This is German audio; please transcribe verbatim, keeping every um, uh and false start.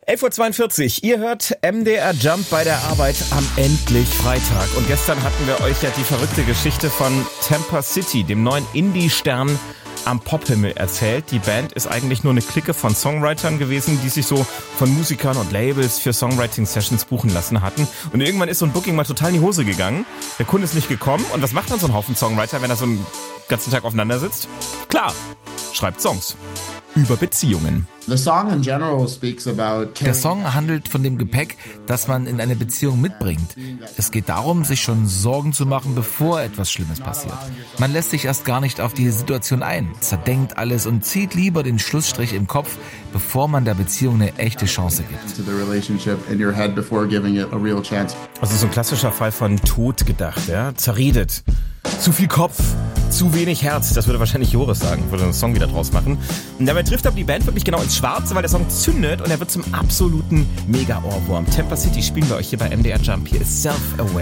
elf Uhr zweiundvierzig, ihr hört M D R Jump bei der Arbeit am endlich Freitag. Und gestern hatten wir euch ja die verrückte Geschichte von Tampa City, dem neuen Indie-Stern am Pophimmel, erzählt. Die Band ist eigentlich nur eine Clique von Songwritern gewesen, die sich so von Musikern und Labels für Songwriting-Sessions buchen lassen hatten. Und irgendwann ist so ein Booking mal total in die Hose gegangen. Der Kunde ist nicht gekommen. Und was macht dann so ein Haufen Songwriter, wenn er so einen ganzen Tag aufeinander sitzt? Klar, schreibt Songs über Beziehungen. Der Song handelt von dem Gepäck, das man in eine Beziehung mitbringt. Es geht darum, sich schon Sorgen zu machen, bevor etwas Schlimmes passiert. Man lässt sich erst gar nicht auf die Situation ein, zerdenkt alles und zieht lieber den Schlussstrich im Kopf, bevor man der Beziehung eine echte Chance gibt. Also so ein klassischer Fall von tot gedacht, ja, zerredet. Zu viel Kopf, zu wenig Herz, das würde wahrscheinlich Joris sagen, würde einen Song wieder draus machen. Und dabei trifft aber die Band wirklich genau ins Schwarze, weil der Song zündet und er wird zum absoluten Mega-Ohrwurm. Tampa City spielen wir euch hier bei M D R Jump. Hier ist Self-Aware.